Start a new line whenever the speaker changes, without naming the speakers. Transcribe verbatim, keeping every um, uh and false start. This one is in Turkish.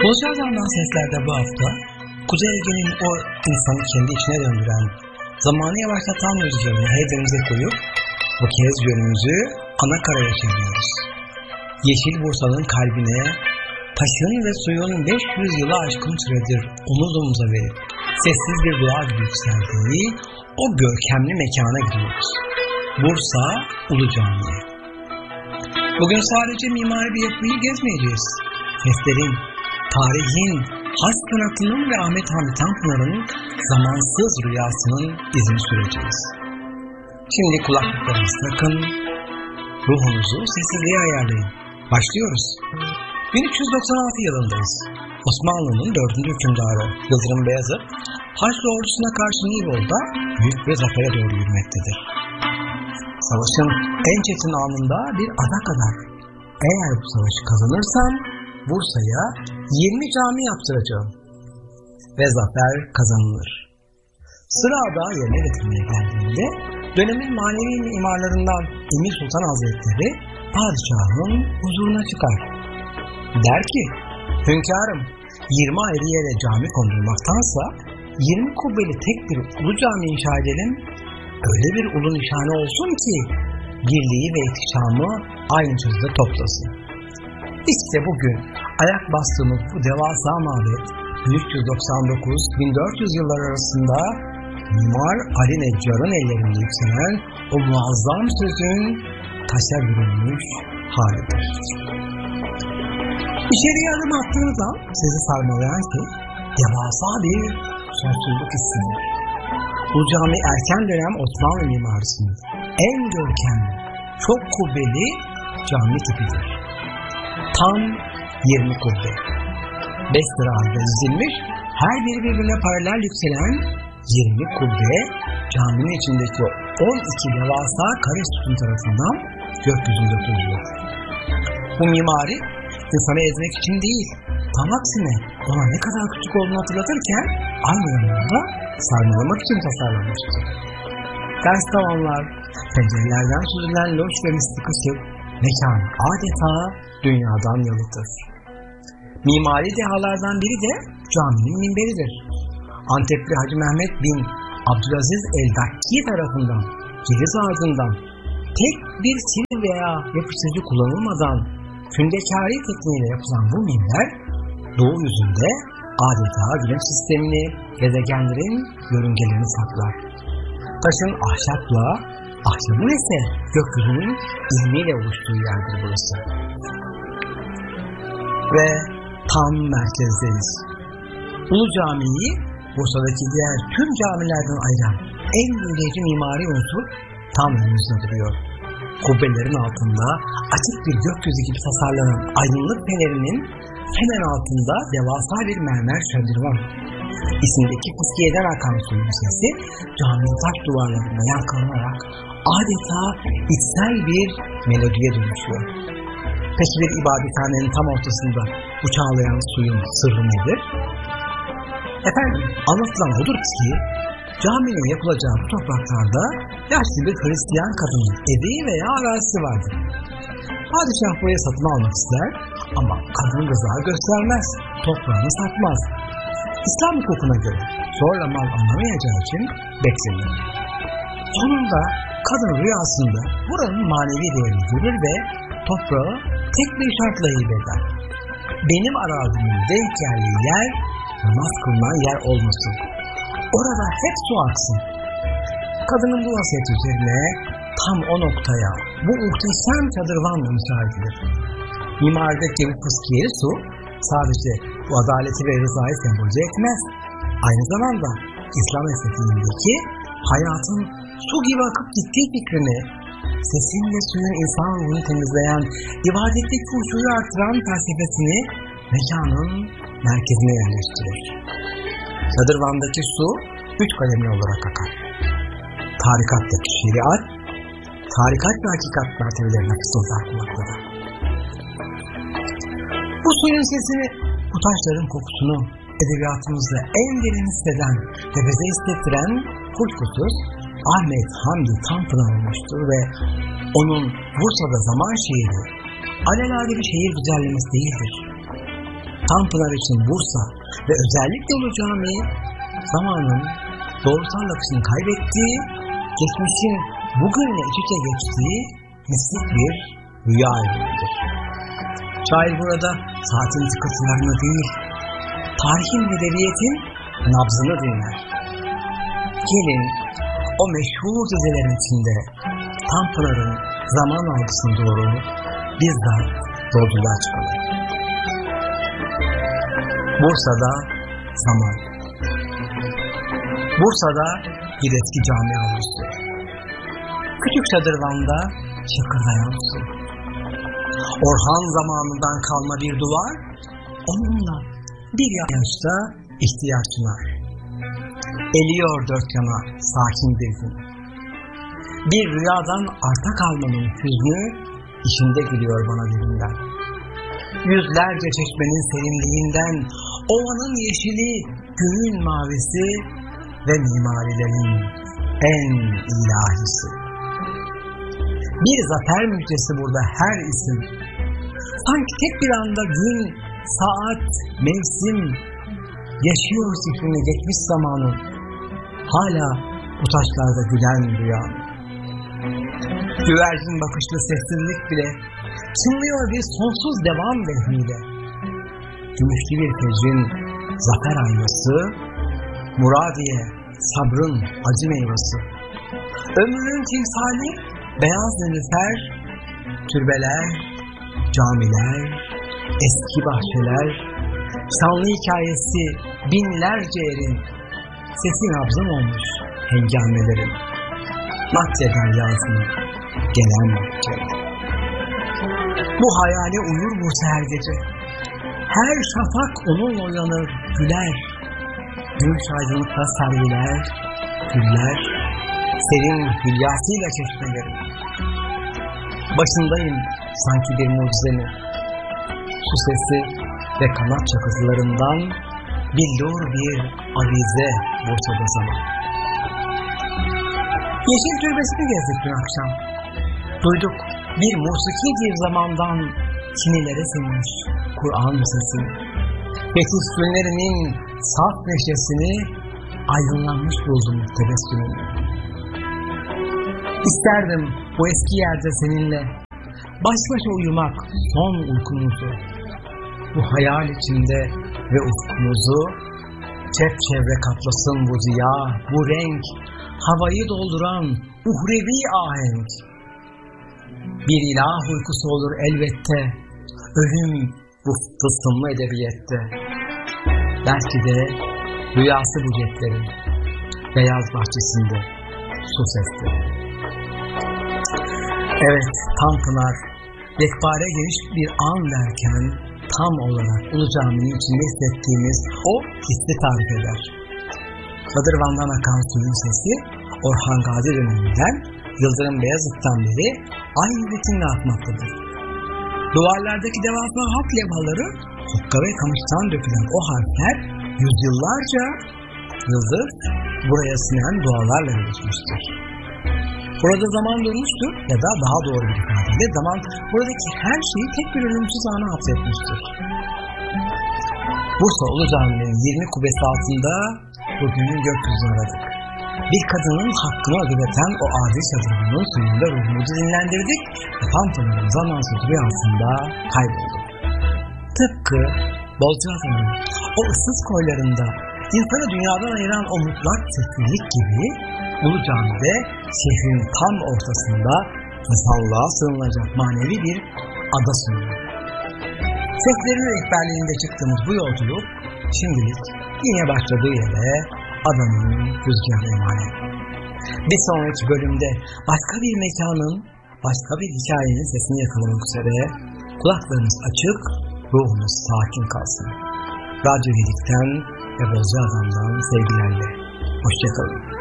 Konuşacağımdan seslerde bu hafta Kuzey Ege'nin o insanı kendi içine döndüren, zamanı yavaşlatan müziklerini heybemize koyup bu kez yönümüzü Anakara'ya çeviriyoruz. Yeşil Bursa'nın kalbine taşın ve suyun beş yüz yılı aşkın süredir omuz omuza verip sessiz bir dua gibi yükseldiği o görkemli mekana gidiyoruz. Bursa Ulu Camii'ye. Bugün sadece mimari bir yapıyı gezmeyeceğiz. Seslerin, tarihin, has sanatının ve Ahmet Hamdi Tanpınar'ın zamansız rüyasının izini süreceğiz. Şimdi kulaklıklarınızı takın, ruhunuzu sessizliğe ayarlayın. Başlıyoruz. bin üç yüz doksan altı yılındayız. Osmanlı'nın dördüncü hükümdarı Yıldırım Beyazıt, Haçlı ordusuna karşı Nibolu'da büyük bir zafere doğru yürümektedir. Savaşın en çetin anında bir ada kadar. Eğer bu savaşı kazanırsam Bursa'ya yirmi cami yaptıracağım. Ve zafer kazanılır. Sıra ada yerine getirmeye geldiğinde dönemin manevi mimarlarından Emir Sultan Hazretleri padişahın huzuruna çıkar. Der ki, hünkârım, yirmi ayrı yere cami kondurmaktansa yirmi kubbeli tek bir ulu cami inşa edelim. Öyle bir ulu nişane olsun ki birliği ve ihtişamı aynı sözde toplasın. İşte bugün ayak bastığımız bu devasa mabet bin üç yüz doksan dokuz bin dört yüz yıllar arasında Mimar Ali Neccar'ın ellerinde yükselen o muazzam sözün taşa bürünmüş halidir. İçeriye adım attığınız an sizi sarmalayan şey devasa bir sonsuzluk hissidir. Bu cami erken dönem Osmanlı mimarisinin en görkemli, çok kubbeli cami tipidir. Tam yirmi kubbe. Beş sıra halde dizilmiş, her biri birbirine paralel yükselen yirmi kubbe caminin içindeki on iki devasa kare sütun tarafından gökyüzünde kuruluyor. Bu mimari insanı ezmek için değil, tam aksine ona ne kadar küçük olduğunu hatırlatırken aynı zamanda sarmalamak için tasarlanmıştır. Ters tavanlar, pencerelerden süzülen loş ve mistik ışık mekan adeta dünyadan yalıtır. Mimari dehalardan biri de caminin minberidir. Antepli Hacı Mehmet bin Abdülaziz el-Dakki tarafından ceviz ağacından tek bir sil veya yapıştırıcı kullanılmadan kündekâri tekniğiyle yapılan bu minber doğu yüzünde adeta güneş sistemini, gezegenlerin yörüngelerini saklar. Taşın ahşapla, ahşabın ise gökyüzünün ilmiyle oluştuğu yerdir burası. Ve tam merkezdeyiz. Ulu Camii'yi Bursa'daki diğer tüm camilerden ayıran en büyüleyici mimari unsur tam önümüzde duruyor. Kubbelerin altında açık bir gökyüzü gibi tasarlanan aydınlık pelerinin hemen altında devasa bir mermer şöndürvan. İçindeki fıskiyeden akan suyun sesi caminin taş duvarlarında yankılanarak adeta içsel bir melodiye dönüşüyor. Peki bir ibadethanenin tam ortasında bu çağlayan suyun sırrı nedir? Efendim, anlatılan odur ki caminin yapılacağı bu topraklarda yaşlı bir Hristiyan kadının evi veya arazisi vardır. Padişah burayı satın almak ister ama kadın rıza göstermez, toprağını satmaz. İslam hukukuna göre zorla mal anlamayacağı için beklenir. Sonunda kadın rüyasında buranın manevi değerini görür ve toprağı tek bir şartla hibe eder. Benim arazimin denk geldiği yer namaz kılınan yer olmasın. Orada hep su aksın. Kadının bu vasiyeti üzerine tam o noktaya bu muhteşem çadırvanla inşa edilir. Mimarideki bu fıskiyeli su sadece bu adaleti ve rızayı sembolize etmez. Aynı zamanda İslam estetiğindeki hayatın su gibi akıp gittiği fikrini, sesin ve suyun insan ruhunu temizleyen, ibadetteki huşuyu artıran felsefesini mekanın merkezine yerleştirir. Çadırvandaki su üç kalemli olarak akar. Tarikattaki şeriat, tarikat ve hakikat mertebelerine fısıldar kulaklara. Bu suyun sesini, bu taşların kokusunu edebiyatımızda en derin hisseden ve bize hissettiren kuşkusuz Ahmet Hamdi Tanpınar olmuştur ve onun Bursa'da zaman şiiri alelade bir şehir güzellemesi değildir. Tanpınar için Bursa ve özellikle Ulu Camii zamanın doğrusal akışını kaybettiği, geçmişin bugünle iç içe geçtiği mistik bir rüya evrenidir. Şair burada saatin tıkırtılarını değil, tarihin ve medeniyet'in nabzını dinler. Gelin o meşhur dizilerin içinde Tanpınar'ın zaman algısına doğru bizzat yolculuğa çıkalım. Bursa'da zaman. Bursa'da bir eski cami avlusu. Küçük şadırvanda şakırdayan su. Orhan zamanından kalma bir duvar, onunla bir yaşta ihtiyar çınar. Eliyor dört yana sakin bir gün. Bir rüyadan arta kalmanın hüznü içinde geliyor bana derinden. Yüzlerce çeşmenin serinliğinden, ovanın yeşili, göğün mavisi ve mimarilerin en ilahisi. Bir zafer müjdesi burada her isim. Sanki tek bir anda gün, saat, mevsim yaşıyor zikrini geçmiş zamanı. Hala bu taşlarda gülen rüya. Güvercin bakışlı sessizlik bile çınlıyor bir sonsuz devam vehmiyle. Gümüşlü bir fecrin zafer aynası, Muradiye sabrın acı meyvesi. Ömrünün timsali beyaz nilüfer, türbeler, camiler, eski bahçeler, şanlı hikayesi binlerce erin, sesi nabzım olmuş hengamelerin. Makte deryasına gelen makte. Bu hayali uyur Bursa her gece. Her şafak onunla uyanır, güler. Gümüş aydınlıkta serviler, güller, serin hülyasıyla çeşmelerim. Başındayım sanki bir mucizenin. Su sesi ve kanat çakızlarından billur bir avize Bursa'da zaman. Yeşil türbesini gezdik dün akşam. Duyduk bir musiki bir zamandan kinilere sinmiş Kur'an sesi. Fetih günlerinin saf neşesini aydınlanmış buldum tebessümünü. İsterdim bu eski yerde seninle baş başa uyumak son uykumuzu. Bu hayal içinde ve ufkumuzu çevre kaplasın bu ziya, bu renk, havayı dolduran uhrevi ahenk. Bir ilah uykusu olur elbette, ölüm bu tılsımlı edebiyette. Belki de rüyası bu ceplerin, beyaz bahçesinde su sesleri. Evet, Tanpınar, yekpare geniş bir an derken, tam olarak Ulu Cami'nin içinde hissettiğimiz o hissi tarif eder. Kadırvan'dan akan suyun sesi, Orhan Gazi döneminden, Yıldırım Beyazıt'tan beri aynı ritimle akmaktadır. Duvarlardaki devasa harf levhaları, hukka ve kamıştan dökülen o harfler, yüzyıllarca yıldır buraya sinen dualarla geçmiştir. Burada zaman durmuştur ya da daha doğru bir ifadeyle zaman buradaki her şeyi tek bir ölümsüz ana hapsetmiştir. Bursa Ulu Cami'nin yirmi kubbesi altında bugünün gökyüzünü aradık. Bir kadının hakkını ödületen o adil şadırvanın suyunda ruhumuzu dinlendirdik ve Tanpınar'ın zamansız rüyasında kaybolduk. Tıpkı Bolca'nın o ıssız koylarında insanı dünyadan ayıran o mutlak sessizlik gibi Ulu Cami'de şehrin tam ortasında masallığa sığınılacak manevi bir ada sunuyor. Seslerin rehberliğinde çıktığımız bu yolculuk şimdilik yine başladığı yere adanın rüzgarı emanet. Bir sonraki bölümde başka bir mekanın, başka bir hikayenin sesini yakalamak üzere kulaklarınız açık, ruhunuz sakin kalsın. Radyo Gedik'ten ve Bozcaada'dan sevgilerle. Hoşçakalın.